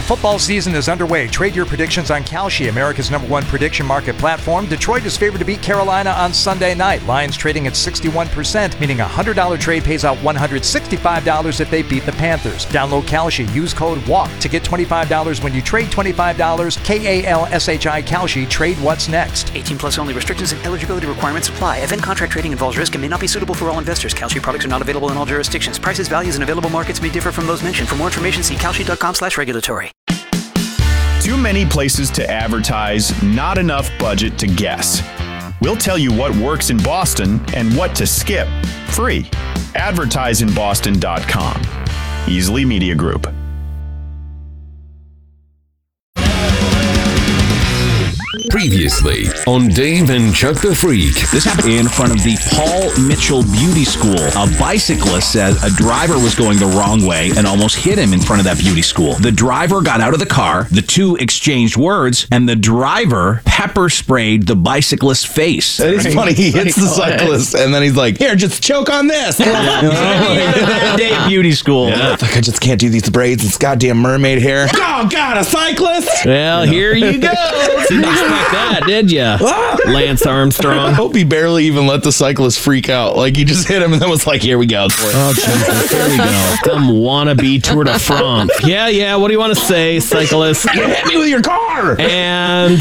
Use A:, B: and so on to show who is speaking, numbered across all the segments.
A: Football season is underway. Trade your predictions on Kalshi, America's #1 prediction market platform. Detroit is favored to beat Carolina on Sunday night. Lions trading at 61%, meaning a $100 trade pays out $165 if they beat the Panthers. Download Kalshi. Use code WALK to get $25 when you trade $25. KALSHI Kalshi. Trade what's next.
B: 18 plus only. Restrictions and eligibility requirements apply. Event contract trading involves risk and may not be suitable for all investors. Kalshi products are not available in all jurisdictions. Prices, values, and available markets may differ from those mentioned. For more information, see kalshi.com/regulatory.
C: Too many places to advertise, not enough budget to guess. We'll tell you what works in Boston and what to skip. Free. AdvertiseInBoston.com. Easily Media Group.
D: Previously on Dave and Chuck the Freak.
E: This happened in front of the Paul Mitchell Beauty School. A bicyclist said a driver was going the wrong way and almost hit him in front of that beauty school. The driver got out of the car, the two exchanged words, and the driver pepper sprayed the bicyclist's face.
F: It's funny, he hits the cyclist, and then he's like, here, just choke on this.
E: Day at beauty school.
F: Yeah. Like, I just can't do these braids. It's goddamn mermaid hair. Oh, God, a cyclist?
G: Well, here you go. Didn't expect that, did ya? Lance Armstrong.
F: I hope he barely even let the cyclist freak out. Like, he just hit him and then was like, here we go.
G: Oh, Jesus. There we go. Some wannabe Tour de France. Yeah. What do you want to say, cyclist?
F: You hit me with your car.
G: And...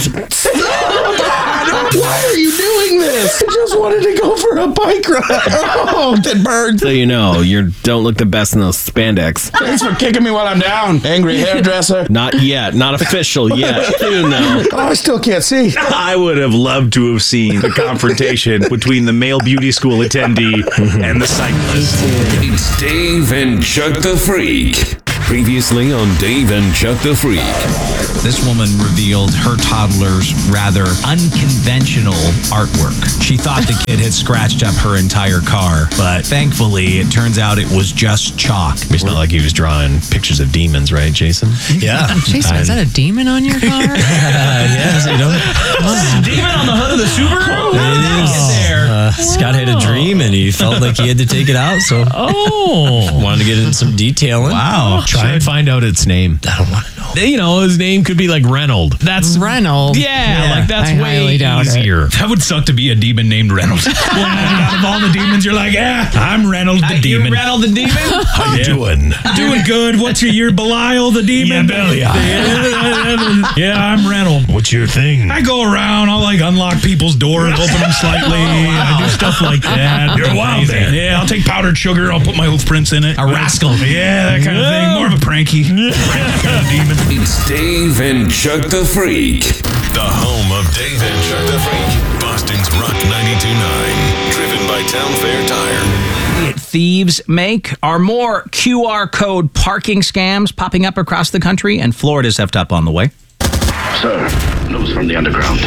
F: Why are you doing this? I just wanted to go for a bike ride. Oh, dead bird.
G: So you know, you don't look the best in those spandex.
F: Thanks for kicking me while I'm down, angry hairdresser.
G: Not yet. Not official yet. Soon, though.
F: Oh, I still can't see.
H: I would have loved to have seen the confrontation between the male beauty school attendee and the cyclist.
D: It's Dave and Chuck the Freak. Previously on Dave and Chuck the Freak.
I: This woman revealed her toddler's rather unconventional artwork. She thought the kid had scratched up her entire car, but thankfully, it turns out it was just chalk.
G: It's not like he was drawing pictures of demons, right, Jason?
I: Yeah.
J: Jason, is that a demon on your car?
I: Yes, you know.
H: A demon on the hood of the Subaru?
I: How did that get there? Scott had a dream, and he felt like he had to take it out, so wanted to get in some detailing.
G: Wow. Try and find out its name.
I: I don't want to know.
G: You know, his name could be like Reynold.
J: That's Reynold.
G: Yeah, like that's
J: I
G: way
J: doubt
G: easier.
H: That would suck to be a demon named Reynolds. Out of all the demons, you're like, I'm Reynolds the demon.
G: You Reynold the demon?
H: How you doing? Doing good. What's your year, Belial the demon? Yeah, I'm Reynolds. What's your thing? I go around, I'll like unlock people's doors, open them slightly. I do stuff like that. You're wild there. Yeah, I'll take powdered sugar, I'll put my hoof prints in it.
I: A rascal.
H: Yeah, that kind of thing. More of a pranky. Kind of demon.
D: It's Dave and Chuck the Freak.
K: The home of Dave and Chuck the Freak. Boston's Rock 92.9. Driven by Town Fair Tire.
I: Thieves make are more QR code parking scams popping up across the country, and Florida's effed up on the way.
L: Sir, news from the underground.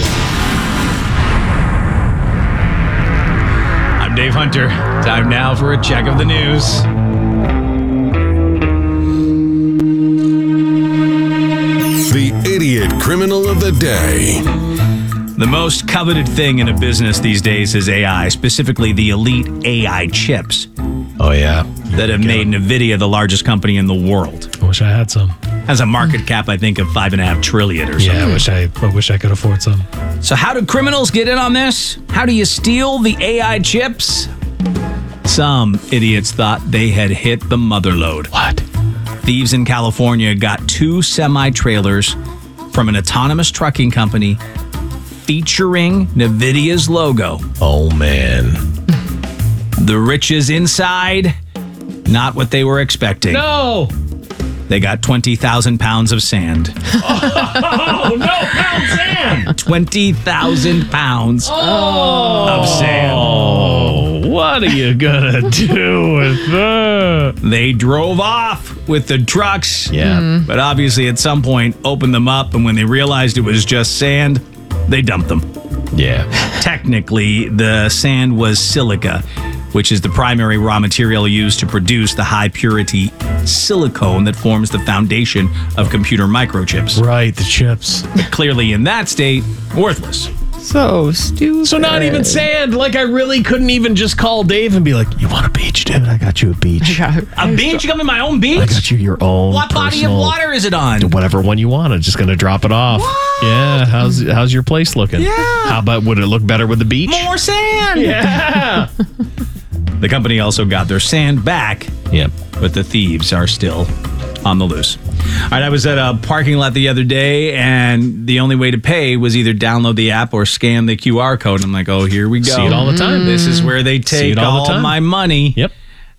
I: I'm Dave Hunter. Time now for a check of the news.
K: The idiot criminal of the day.
I: The most coveted thing in a business these days is AI, specifically the elite AI chips.
G: Oh, yeah.
I: That have made NVIDIA the largest company in the world.
G: I wish I had some.
I: Has a market cap, I think, of $5.5 trillion or something.
G: Yeah, I wish I could afford some.
I: So how do criminals get in on this? How do you steal the AI chips? Some idiots thought they had hit the motherlode.
G: What?
I: Thieves in California got 2 semi-trailers from an autonomous trucking company featuring NVIDIA's logo.
G: Oh, man.
I: The riches inside, not what they were expecting.
G: No!
I: They got 20,000 pounds of sand.
G: Oh, no, pound sand!
I: 20,000 pounds of sand.
G: Oh, what are you gonna do with that?
I: They drove off with the trucks.
G: Yeah.
I: But obviously at some point opened them up, and when they realized it was just sand, they dumped them.
G: Yeah.
I: Technically, the sand was silica, which is the primary raw material used to produce the high-purity silicone that forms the foundation of computer microchips.
G: Right, the chips.
I: Clearly, in that state, worthless.
J: So stupid.
G: So not even sand. Like, I really couldn't even just call Dave and be like, you want a beach, dude? I got you a beach.
I: A beach? You got me my own beach?
G: I got you your own.
I: What body of
G: personal-
I: water is it on?
G: Whatever one you want. I'm just going to drop it off.
I: What?
G: Yeah. How's your place looking?
I: Yeah.
G: How about, would it look better with the beach?
I: More sand.
G: Yeah.
I: The company also got their sand back.
G: Yep.
I: But the thieves are still on the loose. All right, I was at a parking lot the other day, and the only way to pay was either download the app or scan the QR code. And I'm like, oh, here we go.
G: See it all the time.
I: This is where they take all my money.
G: Yep.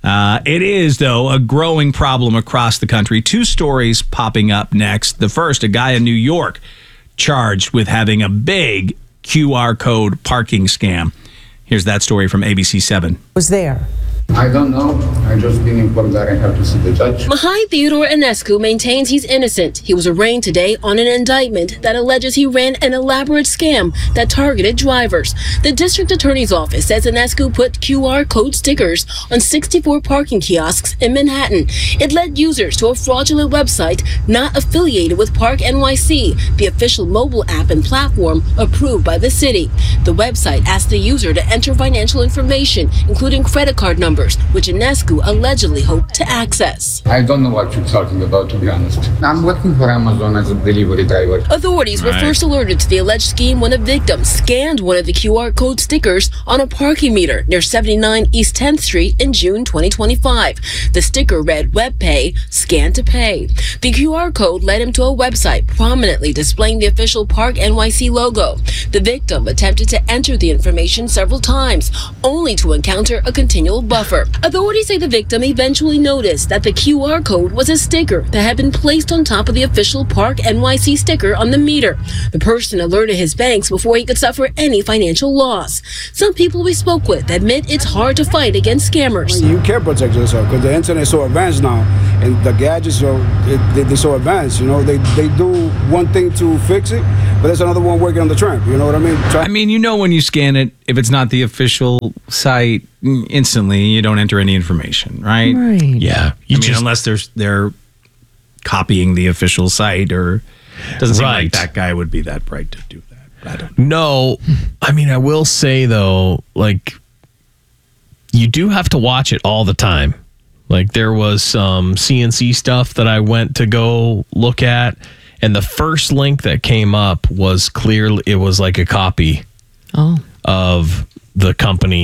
I: It is, though, a growing problem across the country. 2 stories popping up next. The first, a guy in New York charged with having a big QR code parking scam. Here's that story from ABC 7.
M: Was there?
N: I don't know. I just been informed that I have to see the judge.
O: Mihai Theodore Enescu maintains he's innocent. He was arraigned today on an indictment that alleges he ran an elaborate scam that targeted drivers. The district attorney's office says Enescu put QR code stickers on 64 parking kiosks in Manhattan. It led users to a fraudulent website not affiliated with Park NYC, the official mobile app and platform approved by the city. The website asked the user to enter financial information, including credit card numbers, which Enescu allegedly hoped to access.
N: I don't know what you're talking about, to be honest. I'm working for Amazon as a delivery driver.
O: Authorities were first alerted to the alleged scheme when a victim scanned one of the QR code stickers on a parking meter near 79 East 10th Street in June 2025. The sticker read WebPay, scan to pay. The QR code led him to a website prominently displaying the official Park NYC logo. The victim attempted to enter the information several times, only to encounter a continual buffer. Authorities say the victim eventually noticed that the QR code was a sticker that had been placed on top of the official Park NYC sticker on the meter. The person alerted his banks before he could suffer any financial loss. Some people we spoke with admit it's hard to fight against scammers.
P: You can protect yourself because the internet is so advanced now, and the gadgets they're so advanced. You know, they do one thing to fix it, but there's another one working on the trend. You know what I mean?
I: I mean, you know when you scan it, if it's not the official site, instantly you don't enter any information, right?
J: Right.
G: Yeah.
I: Unless they're copying the official site, or it doesn't seem like that guy would be that bright to do that. I don't know.
G: No. I mean, I will say, though, like, you do have to watch it all the time. Like, there was some CNC stuff that I went to go look at, and the first link that came up was clearly, it was like a copy of the company